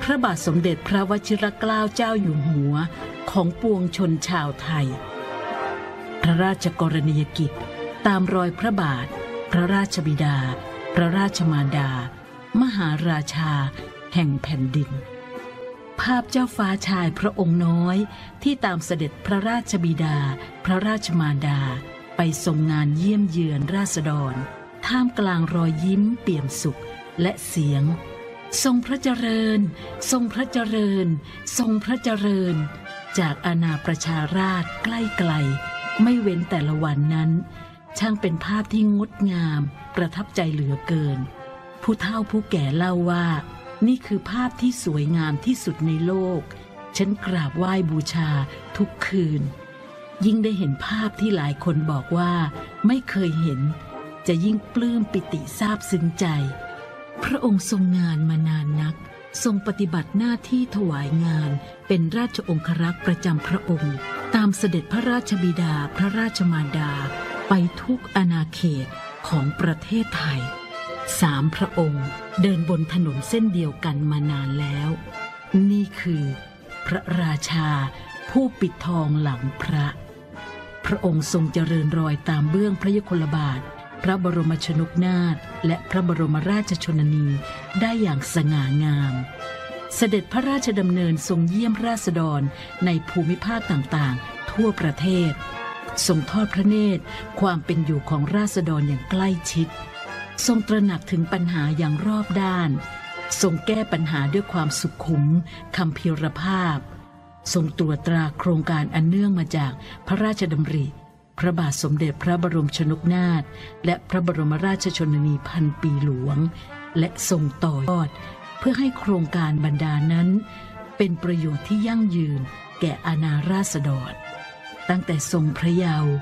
พระบาทสมเด็จพระวชิรเกล้าเจ้าอยู่หัวของปวงชนชาวไทยพระราชกรณียกิจตามรอยพระบาทพระราชบิดาพระราชมารดามหาราชาแห่งแผ่นดินภาพเจ้าฟ้าชายพระองค์น้อยที่ตามเสด็จพระราชบิดาพระราชมารดาไปทรงงานเยี่ยมเยือนราษฎรท่ามกลางรอยยิ้มเปี่ยมสุขและเสียงทรงพระเจริญทรงพระเจริญทรงพระเจริญจากอาณาประชาราษฎร์ใกล้ไกลไม่เว้นแต่ละวันนั้นช่างเป็นภาพที่งดงามประทับใจเหลือเกินผู้เฒ่าผู้แก่เล่าว่านี่คือภาพที่สวยงามที่สุดในโลกฉันกราบไหว้บูชาทุกคืนยิ่งได้เห็นภาพที่หลายคนบอกว่าไม่เคยเห็นจะยิ่งปลื้มปิติซาบซึ้งใจพระองค์ทรงงานมานานนักทรงปฏิบัติหน้าที่ถวายงานเป็นราชองครักษ์ประจำพระองค์ตามเสด็จพระราชบิดาพระราชมารดาไปทุกอาณาเขตของประเทศไทย3 พระองค์เดินบนถนนเส้นเดียวกันมานานแล้วนี่คือพระราชาผู้ปิดทองหลังพระพระองค์ทรงเจริญรอยตามเบื้องพระยุคลบาทพระบรมชนกนาถและพระบรมราชชนนีได้อย่างสง่างามเสด็จพระราชดำเนินทรงเยี่ยมราษฎรในภูมิภาคต่างๆทั่วประเทศทรงทอดพระเนตรความเป็นอยู่ของราษฎรอย่างใกล้ชิดทรงตระหนักถึงปัญหาอย่างรอบด้านทรงแก้ปัญหาด้วยความสุขุมคัมภีรภาพทรงตรวจตราโครงการอันเนื่องมาจากพระราชดำริพระบาทสมเด็จพระบรมชนกนาถและพระบรมราชชนนีพันปีหลวงและทรงต่อยอดเพื่อให้โครงการบรรดานั้นเป็นประโยชน์ที่ยั่งยืนแก่อาณาราษฎรตั้งแต่ทรงพระเยาว์